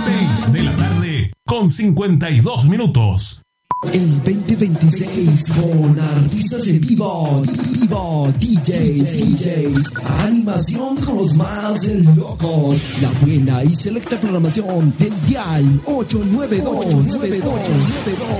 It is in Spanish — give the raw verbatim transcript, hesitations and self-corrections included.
seis de la tarde con cincuenta y dos minutos. El veinte veintiséis con artistas en vivo, vivo, D Js, D Js, animación con los más locos, la buena y selecta programación del Dial ocho nueve dos nueve dos nueve dos.